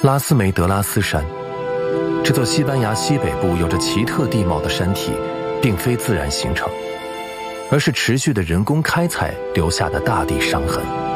拉斯梅德拉斯山，这座西班牙西北部有着奇特地貌的山体，并非自然形成，而是持续的人工开采留下的大地伤痕。